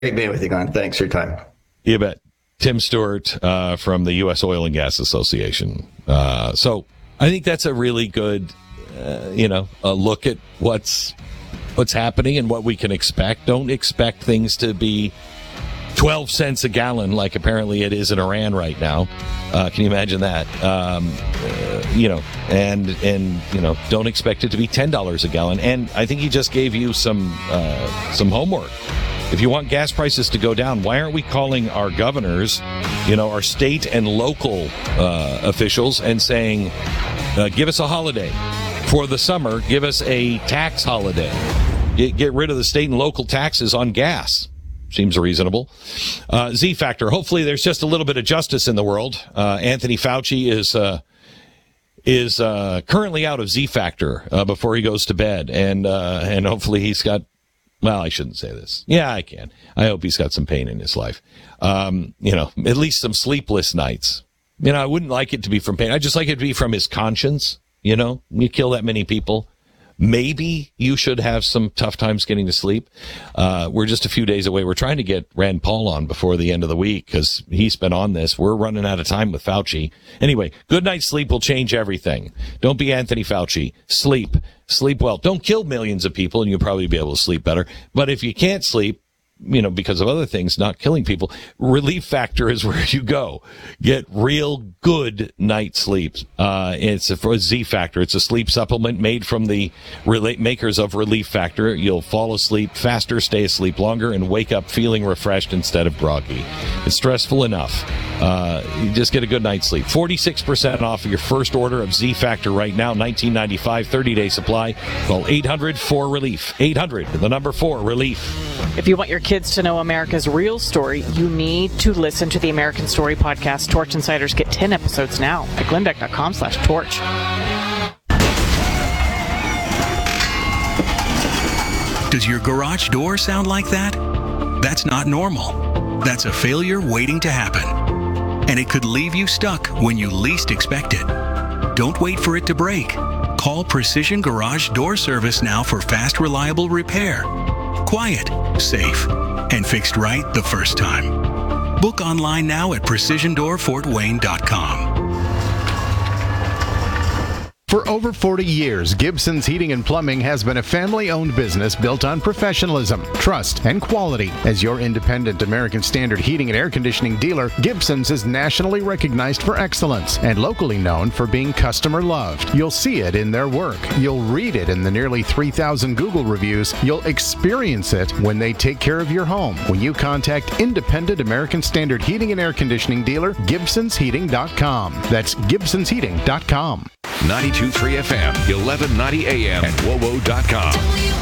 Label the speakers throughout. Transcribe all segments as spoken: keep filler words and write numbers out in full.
Speaker 1: Great being with you, Glenn. Thanks for your time.
Speaker 2: You bet. Tim Stewart uh, from the U S Oil and Gas Association. Uh, so I think that's a really good, uh, you know, a look at what's what's happening and what we can expect. Don't expect things to be twelve cents a gallon like apparently it is in Iran right now. Uh, can you imagine that? Um, uh, you know, and, and, you know, don't expect it to be ten dollars a gallon. And I think he just gave you some, uh, some homework. If you want gas prices to go down, why aren't we calling our governors, you know, our state and local uh, officials and saying, uh, give us a holiday for the summer, give us a tax holiday, get, get rid of the state and local taxes on gas. Seems reasonable. Uh, Z Factor. Hopefully there's just a little bit of justice in the world. Uh, Anthony Fauci is, uh, is, uh, currently out of Z Factor, uh, before he goes to bed. And, uh, and hopefully he's got, well, I shouldn't say this. Yeah, I can. I hope he's got some pain in his life. Um, you know, at least some sleepless nights. You know, I wouldn't like it to be from pain. I'd just like it to be from his conscience. You know, you kill that many people. Maybe you should have some tough times getting to sleep. Uh, we're just a few days away. We're trying to get Rand Paul on before the end of the week because he's been on this. We're running out of time with Fauci. Anyway, good night's sleep will change everything. Don't be Anthony Fauci. Sleep. Sleep well. Don't kill millions of people and you'll probably be able to sleep better. But if you can't sleep, you know, because of other things, not killing people, Relief Factor is where you go. Get real good night sleep. Uh, it's a, for a Z Factor. It's a sleep supplement made from the rela- makers of Relief Factor. You'll fall asleep faster, stay asleep longer, and wake up feeling refreshed instead of groggy. It's stressful enough. Uh, you just get a good night's sleep. forty-six percent off of your first order of Z Factor right now. nineteen ninety-five, thirty-day supply. Call eight hundred four relief. eight hundred, the number four, relief.
Speaker 3: If you want your kids to know America's real story, you need to listen to the American Story podcast. Torch Insiders get ten episodes now at glenbeck.com slash torch.
Speaker 4: Does your garage door sound like that? That's not normal. That's a failure waiting to happen. And it could leave you stuck when you least expect it. Don't wait for it to break. Call Precision Garage Door Service now for fast, reliable repair. Quiet, safe, and fixed right the first time. Book online now at precision door fort wayne dot com.
Speaker 5: For over forty years, Gibson's Heating and Plumbing has been a family-owned business built on professionalism, trust, and quality. As your independent American Standard heating and air conditioning dealer, Gibson's is nationally recognized for excellence and locally known for being customer-loved. You'll see it in their work. You'll read it in the nearly three thousand Google reviews. You'll experience it when they take care of your home. When you contact independent American Standard heating and air conditioning dealer, gibsons heating dot com. That's gibsons heating dot com.
Speaker 6: ninety-two point three F M, eleven ninety A M, and W O W O dot com.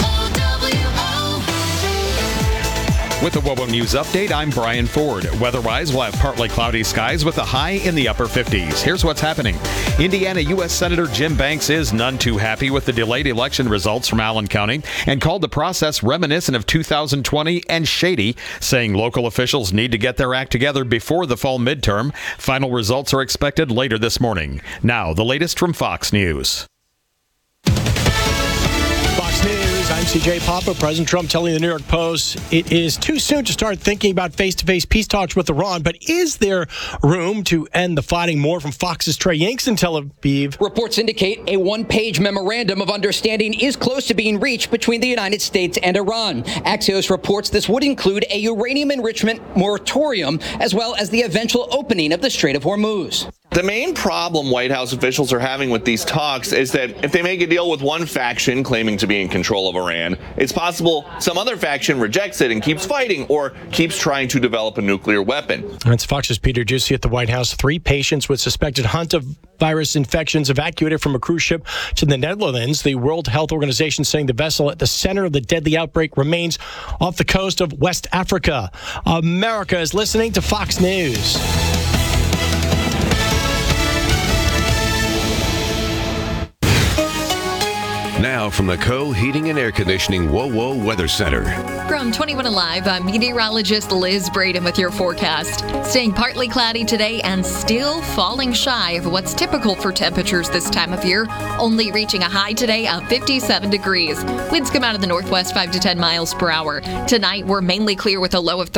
Speaker 7: With the W O W O News Update, I'm Brian Ford. Weather-wise, we'll have partly cloudy skies with a high in the upper fifties. Here's what's happening. Indiana U S Senator Jim Banks is none too happy with the delayed election results from Allen County and called the process reminiscent of two thousand twenty and shady, saying local officials need to get their act together before the fall midterm. Final results are expected later this morning. Now, the latest from Fox News.
Speaker 8: I'm C J Papa. President Trump telling the New York Post it is too soon to start thinking about face-to-face peace talks with Iran, but is there room to end the fighting? More from Fox's Trey Yanks in Tel Aviv.
Speaker 9: Reports indicate a one-page memorandum of understanding is close to being reached between the United States and Iran. Axios reports this would include a uranium enrichment moratorium, as well as the eventual opening of the Strait of Hormuz.
Speaker 10: The main problem White House officials are having with these talks is that if they make a deal with one faction claiming to be in control of Iran, it's possible some other faction rejects it and keeps fighting or keeps trying to develop a nuclear weapon.
Speaker 8: That's Fox's Peter Doocy at the White House. Three patients with suspected hantavirus infections evacuated from a cruise ship to the Netherlands. The World Health Organization saying the vessel at the center of the deadly outbreak remains off the coast of West Africa. America is listening to Fox News.
Speaker 6: Now from the Co Heating and Air Conditioning WOWO Weather Center.
Speaker 1: From twenty-one Alive, I'm meteorologist Liz Braden with your forecast. Staying partly cloudy today and still falling shy of what's typical for temperatures this time of year, only reaching a high today of fifty-seven degrees. Winds come out of the northwest five to ten miles per hour. Tonight, we're mainly clear with a low of